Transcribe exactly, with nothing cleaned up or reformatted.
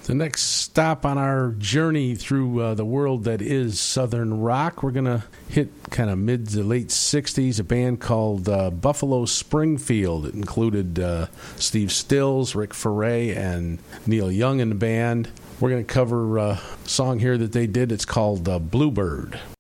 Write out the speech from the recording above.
The next stop on our journey through uh, the world that is Southern rock, we're going to hit kind of mid to late sixties, a band called uh, Buffalo Springfield. It included uh, Steve Stills, Rick Ferre, and Neil Young in the band. We're going to cover a song here that they did. It's called uh, Bluebird.